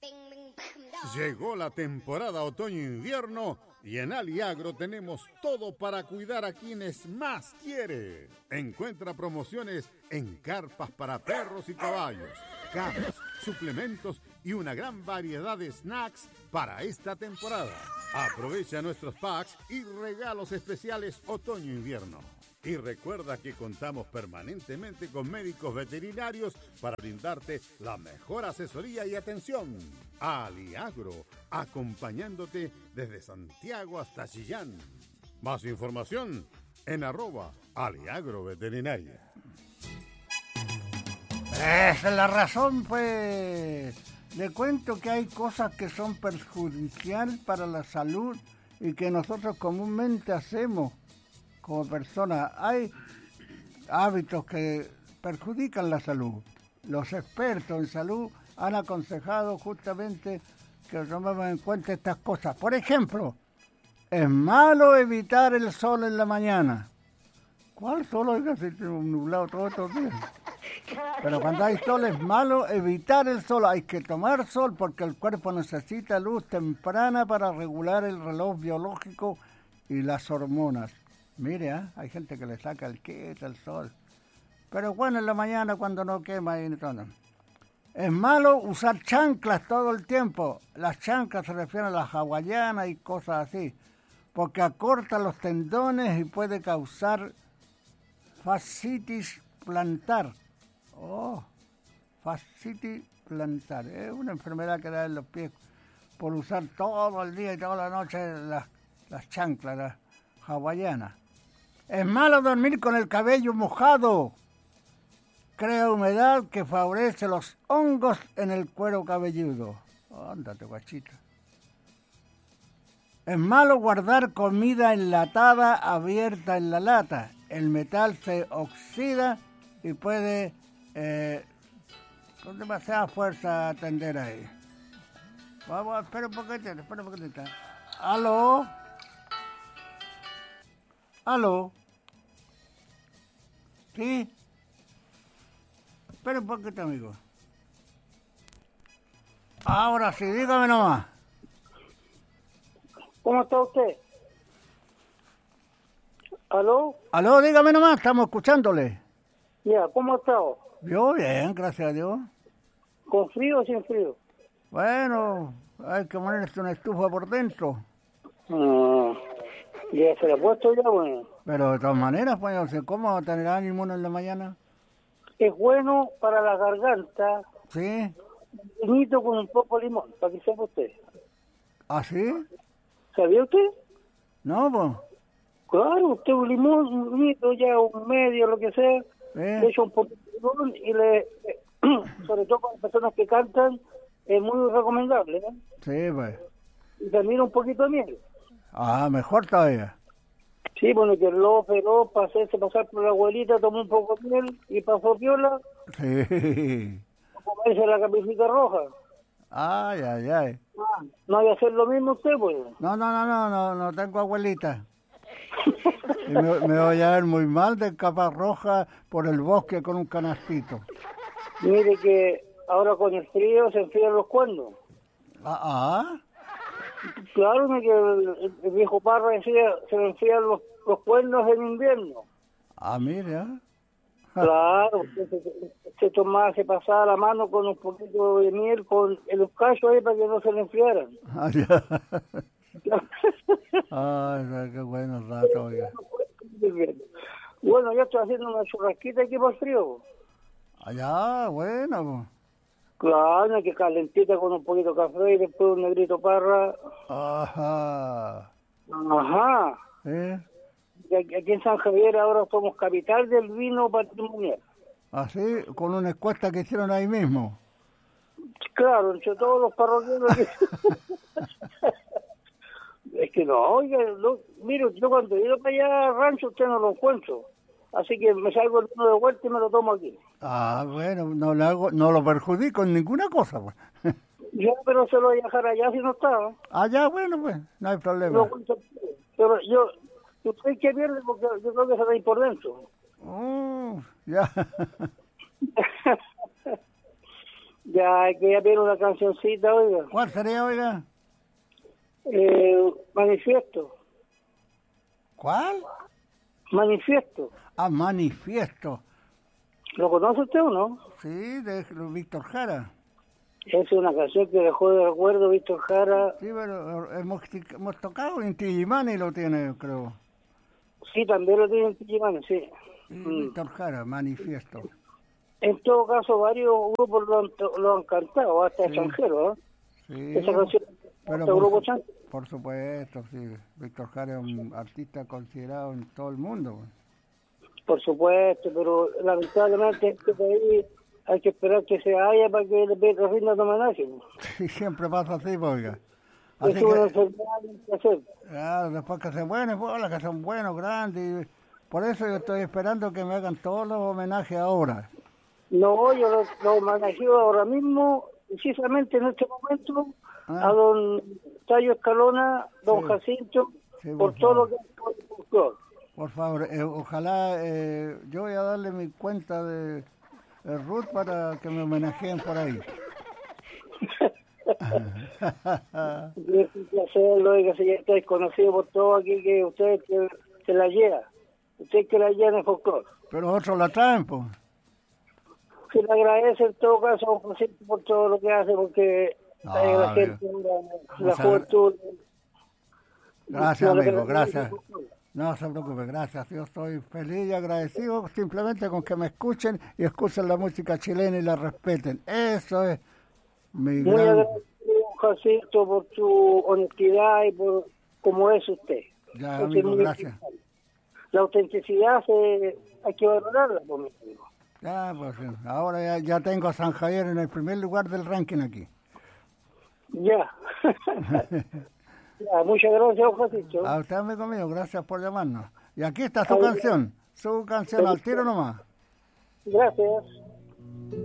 Llegó la temporada otoño-invierno y en Aliagro tenemos todo para cuidar a quienes más quiere. Encuentra promociones en carpas para perros y caballos, camas, suplementos y una gran variedad de snacks para esta temporada. Aprovecha nuestros packs y regalos especiales otoño-invierno. Y recuerda que contamos permanentemente con médicos veterinarios para brindarte la mejor asesoría y atención. Aliagro, acompañándote desde Santiago hasta Chillán. Más información en @aliagroveterinaria. Esa es la razón, pues. Le cuento que hay cosas que son perjudiciales para la salud y que nosotros comúnmente hacemos como personas. Hay hábitos que perjudican la salud. Los expertos en salud han aconsejado justamente que tomemos en cuenta estas cosas. Por ejemplo, es malo evitar el sol en la mañana. ¿Cuál sol? Oiga, si está nublado todos estos días. Pero cuando hay sol es malo evitar el sol. Hay que tomar sol porque el cuerpo necesita luz temprana para regular el reloj biológico y las hormonas. Mire, hay gente que le saca el quite al sol. Pero bueno, en la mañana cuando no quema y todo. Es malo usar chanclas todo el tiempo. Las chanclas se refieren a las hawaianas y cosas así. Porque acorta los tendones y puede causar fascitis plantar. Fascitis plantar. Es una enfermedad que da en los pies por usar todo el día y toda la noche las chanclas, las hawaianas. Es malo dormir con el cabello mojado. Crea humedad que favorece los hongos en el cuero cabelludo. Ándate, guachita. Es malo guardar comida enlatada abierta en la lata. El metal se oxida y puede con demasiada fuerza atender ahí. Vamos, espera un poquitito. ¿Aló? ¿Sí? Espera un poquito, amigo. Ahora sí, dígame nomás. ¿Cómo está usted? ¿Aló? Aló, dígame nomás, estamos escuchándole. Ya, ¿cómo está? Yo bien, gracias a Dios. ¿Con frío o sin frío? Bueno, hay que ponerse una estufa por dentro. Ya se la ha puesto ya, bueno. Pero de todas maneras, pues, ¿cómo va a tener ánimo en la mañana? Es bueno para la garganta. ¿Sí? Vinito con un poco de limón, para que sepa usted. ¿Ah, sí? ¿Sabía usted? No, pues. Claro, usted un limón, un vinito, ya un medio, lo que sea, le echa un poquito de limón y sobre todo para las personas que cantan, es muy recomendable, ¿eh? Sí, pues. Y también un poquito de miel. Ah, mejor todavía. Sí, bueno, que pero para hacerse pasar por la abuelita, tomó un poco de miel y pasó piola. Sí. Comerse la camisita roja. Ay. ¿No hay que hacer lo mismo usted, pues? No tengo abuelita. Y me voy a ver muy mal de capa roja por el bosque con un canastito. Mire que ahora con el frío se enfrían los cuernos. Claro, que el viejo Parra decía se le enfrían los cuernos en invierno. Mira. Claro, se pasaba la mano con un poquito de miel, con el eucacho ahí para que no se le enfriaran. Ay, qué buenos ratos, oiga. Bueno, yo estoy haciendo una churrasquita aquí por frío. Allá, bueno. Claro, que calentita con un poquito de café y después un negrito Parra. Ajá. Aquí en San Javier ahora somos capital del vino patrimonial. ¿Así? ¿Con una encuesta que hicieron ahí mismo? Claro, entre todos los parroquianos. Es que no, oiga, mire, yo cuando he ido para allá al rancho usted no lo encuentro. Así que me salgo el vino de vuelta y me lo tomo aquí. Bueno, no lo perjudico en ninguna cosa, pues. Yo, pero se lo voy a dejar allá si no está. Allá, bueno, pues, no hay problema. Pero usted que pierde porque yo creo que se va a ir por dentro. Ya. Ya hay que pedir una cancioncita, oiga. ¿Cuál sería, oiga? Manifiesto. ¿Cuál? Manifiesto. Ah, Manifiesto. ¿Lo conoce usted o no? Sí, de Víctor Jara. Es una canción que dejó de recuerdo Víctor Jara. Sí, pero hemos tocado en Tillimani, lo tiene, creo. Sí, también lo tiene en Tillimani, sí. Víctor Jara, Manifiesto. En todo caso, varios grupos lo han cantado, hasta extranjeros, ¿eh? Sí. Esa canción, Pero por supuesto, sí. Víctor Jara es un artista considerado en todo el mundo. Por supuesto, pero lamentablemente este país hay que esperar que se haya para que le rindan homenaje. Sí, siempre pasa así, oiga. Así es una enfermedad que hacer. Claro, después que se buenos, que son buenos, grandes. Por eso yo estoy esperando que me hagan todos los homenajes ahora. No, yo lo homenajeo ahora mismo, precisamente en este momento, a don Tayo Escalona, don Jacinto, por todo lo que ha hecho el folclore. Por favor, ojalá, yo voy a darle mi cuenta de Ruth para que me homenajeen por ahí. Es un placer, oiga, si ya estáis conocido por todo aquí, que usted que se la lleva. Usted que la lleva en el folclore. Pero otros la traen, pues. Se le agradece en todo caso a don Jacinto por todo lo que hace, porque la gente, la juventud... Gracias, amigo, gracias. No se preocupe, gracias. Yo estoy feliz y agradecido simplemente con que me escuchen y escuchen la música chilena y la respeten. Eso es mi Muy agradecido, Jacinto, por su honestidad y por cómo es usted. Ya, amigo, gracias. La autenticidad hay que valorarla, por mi amigo. Ya, pues ahora ya tengo a San Javier en el primer lugar del ranking aquí. Ya. Muchas gracias, Jacinto. A usted, amigo mío, gracias por llamarnos. Y aquí está su canción al tiro nomás. Gracias.